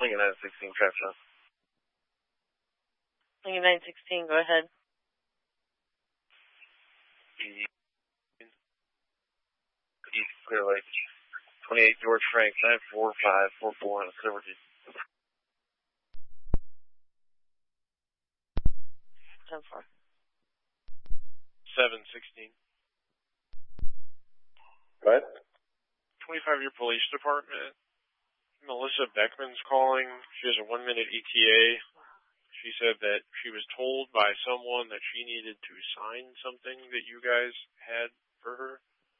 Lincoln 916, traffic stop. Lincoln 916, go ahead. East Clear Lake. 28 George Frank, 94544 on a Silver Jeep. 10-4. 716. What? 25-year police department. Melissa Beckman's calling. She has a 1-minute ETA. She said that she was told by someone that she needed to sign something that you guys had for her.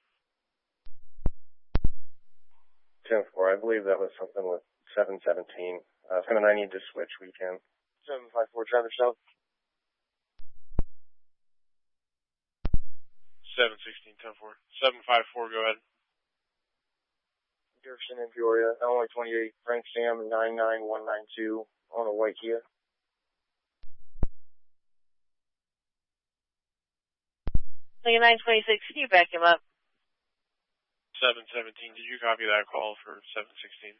10-4, I believe that was something with 717. When I need to switch weekend. 754, traffic stop. 716, 10-4. 754, go ahead. Jefferson and Peoria, Illinois 28, Frank Sam 99192 on a white Kia. Lincoln 926, can you back him up? 717, did you copy that call for 716?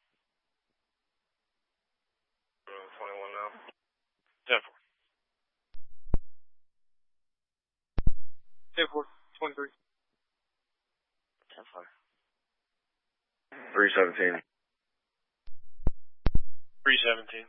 21 now. 10-4. 10-4, 23. 10-4. 317. 317.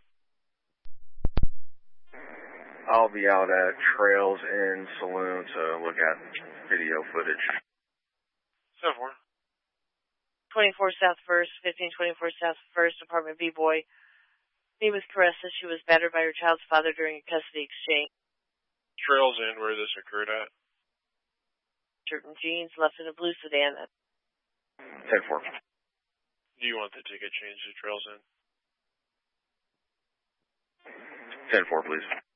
I'll be out at Trails Inn Saloon to look at video footage. 10-4. 24 South 1st, 1524 South 1st, apartment B-Boy. Me with Caressa, she was battered by her child's father during a custody exchange. Trails Inn, where this occurred at. Shirt and jeans, left in a blue sedan. 10-4. Do you want the ticket changed to Trails Inn? 10-4, please.